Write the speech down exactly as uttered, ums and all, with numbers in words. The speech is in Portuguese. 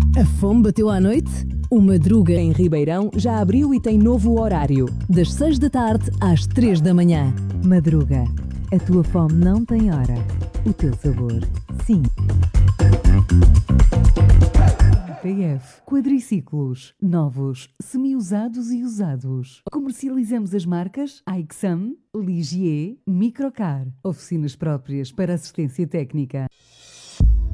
A fome bateu à noite? O Madruga em Ribeirão já abriu e tem novo horário. Das seis da tarde às três da manhã. Madruga. A tua fome não tem hora. O teu sabor, sim. P F Quadriciclos. Novos, semi-usados e usados. Comercializamos as marcas Aixam, Ligier, Microcar. Oficinas próprias para assistência técnica.